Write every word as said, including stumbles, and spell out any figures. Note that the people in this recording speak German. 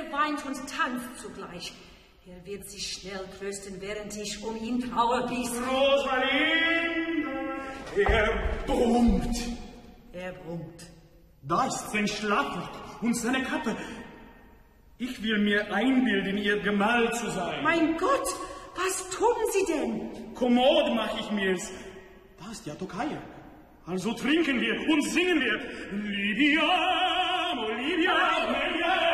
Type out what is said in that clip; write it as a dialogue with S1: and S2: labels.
S1: Er weint und tanzt zugleich. Er wird sich schnell trösten, während ich um ihn traue bis...
S2: Rosalinde, er brummt.
S1: Er brummt.
S2: Da ist sein Schlafrock und seine Kappe. Ich will mir einbilden, ihr Gemahl zu sein.
S1: Mein Gott, was tun Sie denn?
S2: Kommod mach ich mir's. Da ist ja Tokaja. Also trinken wir und singen wir. Libiamo, Libiamo, Libiamo.